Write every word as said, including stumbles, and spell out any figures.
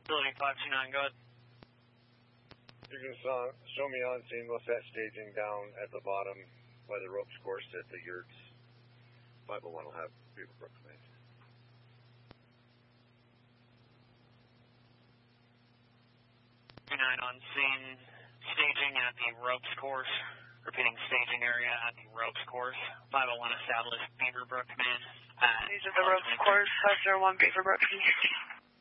Facility five two nine, go ahead. You can uh, show me on scene what's that staging down at the bottom by the ropes course at the yurts. five oh one will have Beaverbrook command. two nine on scene, staging at the ropes course. Repeating staging area at the ropes course. five oh one established Beaverbrook command. These are the ropes course, five oh one Beaverbrook.